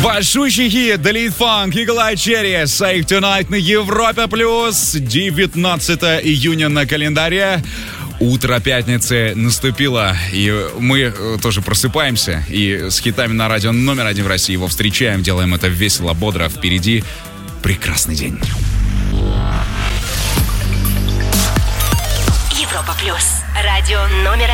Большущий хит Delete Funk, Eagle Eye Cherry, Save Tonight на Европе+. 19 июня на календаре. Утро пятницы наступило, и мы тоже просыпаемся. И с хитами на радио номер 1 в России его встречаем. Делаем это весело, бодро. Впереди прекрасный день. Европа+. Радио номер